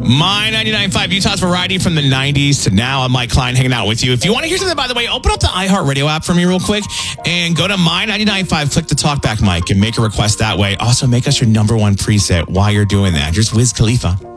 My 99.5 Utah's variety from the 90s to now. I'm Mike Klein hanging out with you. If you want to hear something, by the way, open up the iHeartRadio app for me real quick and go to My 99.5, click the Talkback Mike and make a request that way. Also, make us your number one preset while you're doing that. Just Wiz Khalifa.